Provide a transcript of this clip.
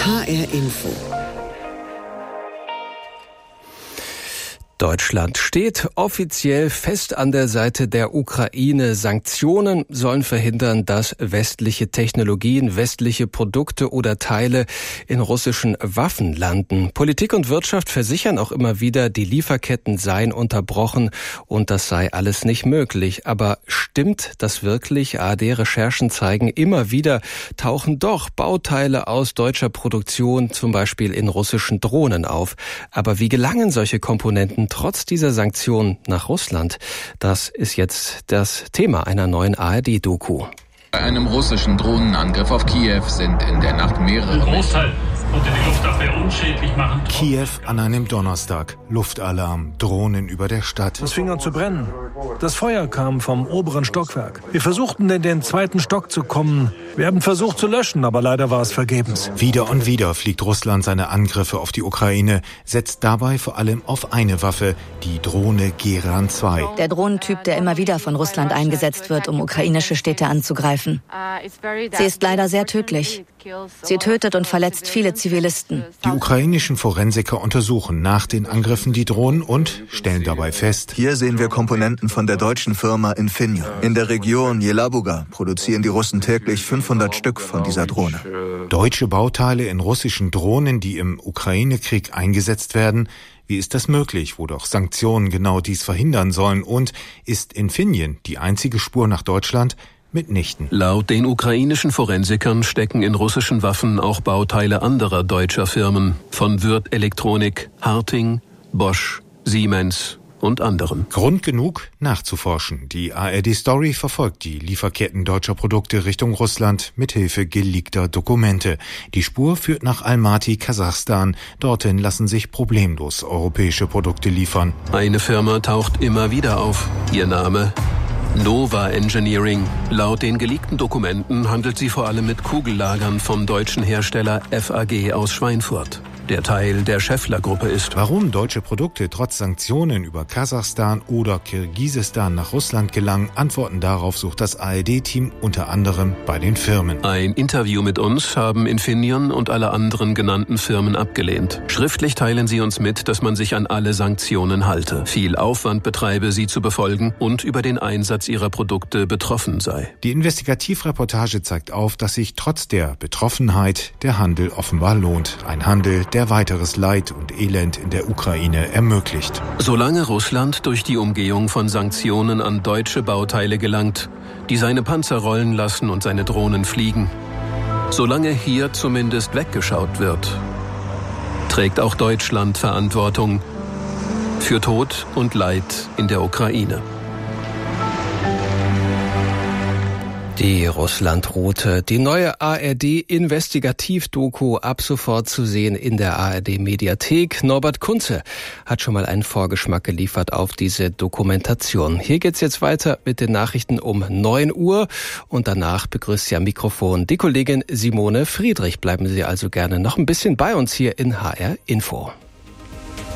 HR Info. Deutschland steht offiziell fest an der Seite der Ukraine. Sanktionen sollen verhindern, dass westliche Technologien, westliche Produkte oder Teile in russischen Waffen landen. Politik und Wirtschaft versichern auch immer wieder, die Lieferketten seien unterbrochen und das sei alles nicht möglich. Aber stimmt das wirklich? ARD-Recherchen zeigen, immer wieder tauchen doch Bauteile aus deutscher Produktion, zum Beispiel in russischen Drohnen auf. Aber wie gelangen solche Komponenten trotz dieser Sanktionen nach Russland? Das ist jetzt das Thema einer neuen ARD-Doku. Bei einem russischen Drohnenangriff auf Kiew sind in der Nacht mehrere Großteil konnte die Luftabwehr unschädlich machen. Kiew an einem Donnerstag. Luftalarm, Drohnen über der Stadt. Es fing an zu brennen. Das Feuer kam vom oberen Stockwerk. Wir versuchten in den zweiten Stock zu kommen. Wir haben versucht zu löschen, aber leider war es vergebens. Wieder und wieder fliegt Russland seine Angriffe auf die Ukraine, setzt dabei vor allem auf eine Waffe, die Drohne Geran 2. Der Drohnentyp, der immer wieder von Russland eingesetzt wird, um ukrainische Städte anzugreifen. Sie ist leider sehr tödlich. Sie tötet und verletzt viele Zivilisten. Die ukrainischen Forensiker untersuchen nach den Angriffen die Drohnen und stellen dabei fest: Hier sehen wir Komponenten von der deutschen Firma Infineon. In der Region Jelabuga produzieren die Russen täglich 500 Stück von dieser Drohne. Deutsche Bauteile in russischen Drohnen, die im Ukraine-Krieg eingesetzt werden. Wie ist das möglich, wo doch Sanktionen genau dies verhindern sollen? Und ist Infineon die einzige Spur nach Deutschland? Mitnichten. Laut den ukrainischen Forensikern stecken in russischen Waffen auch Bauteile anderer deutscher Firmen, von Würth Elektronik, Harting, Bosch, Siemens und anderen. Grund genug, nachzuforschen. Die ARD-Story verfolgt die Lieferketten deutscher Produkte Richtung Russland mithilfe geleakter Dokumente. Die Spur führt nach Almaty, Kasachstan. Dorthin lassen sich problemlos europäische Produkte liefern. Eine Firma taucht immer wieder auf. Ihr Name: Nova Engineering. Laut den geleakten Dokumenten handelt sie vor allem mit Kugellagern vom deutschen Hersteller FAG aus Schweinfurt, der Teil der Schaeffler-Gruppe ist. Warum deutsche Produkte trotz Sanktionen über Kasachstan oder Kirgisistan nach Russland gelangen, Antworten darauf sucht das ARD-Team unter anderem bei den Firmen. Ein Interview mit uns haben Infineon und alle anderen genannten Firmen abgelehnt. Schriftlich teilen sie uns mit, dass man sich an alle Sanktionen halte, viel Aufwand betreibe, sie zu befolgen und über den Einsatz ihrer Produkte betroffen sei. Die Investigativreportage zeigt auf, dass sich trotz der Betroffenheit der Handel offenbar lohnt. Ein Handel, der weiteres Leid und Elend in der Ukraine ermöglicht. Solange Russland durch die Umgehung von Sanktionen an deutsche Bauteile gelangt, die seine Panzer rollen lassen und seine Drohnen fliegen, solange hier zumindest weggeschaut wird, trägt auch Deutschland Verantwortung für Tod und Leid in der Ukraine. Die Russland-Route, die neue ARD-Investigativ-Doku, ab sofort zu sehen in der ARD-Mediathek. Norbert Kunze hat schon mal einen Vorgeschmack geliefert auf diese Dokumentation. Hier geht's jetzt weiter mit den Nachrichten um 9 Uhr und danach begrüßt Sie am Mikrofon die Kollegin Simone Friedrich. Bleiben Sie also gerne noch ein bisschen bei uns hier in HR Info.